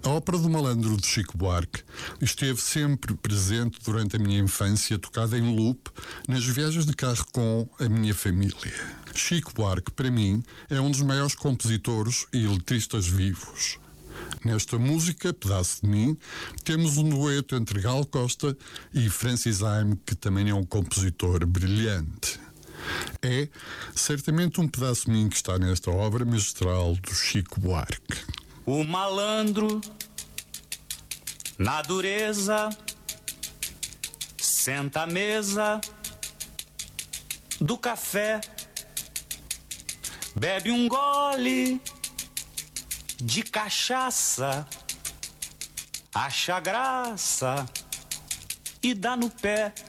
A ópera do Malandro de Chico Buarque esteve sempre presente durante a minha infância, tocada em loop nas viagens de carro com a minha família. Chico Buarque, para mim, é um dos maiores compositores e letristas vivos. Nesta música, Pedaço de Mim, temos um dueto entre Gal Costa e Francis Haime, que também é um compositor brilhante. É certamente um pedaço de mim que está nesta obra magistral do Chico Buarque. O malandro, na dureza, senta à mesa do café, bebe um gole de cachaça, acha graça e dá no pé.